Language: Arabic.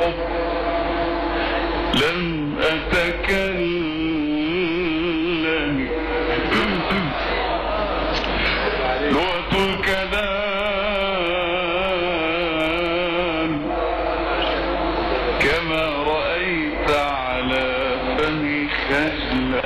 الحب لم أتكلم لغة الكلام كما رأيت على فمي خجلا